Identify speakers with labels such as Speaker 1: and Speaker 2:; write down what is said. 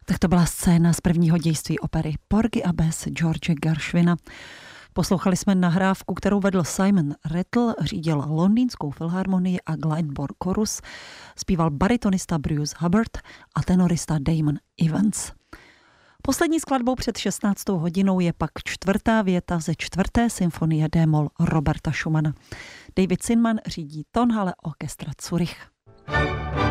Speaker 1: Tak to byla scéna z prvního dějství opery Porgy a Bess George Gershwina. Poslouchali jsme nahrávku, kterou vedl Simon Rattle, řídil Londýnskou filharmonii a Glyndebourne Chorus, zpíval baritonista Bruce Hubbard a tenorista Damon Evans. Poslední skladbou před 16. hodinou je pak čtvrtá věta ze 4. symfonie D-moll Roberta Schumana. David Zinman řídí Tonhalle Orchestra Zurich.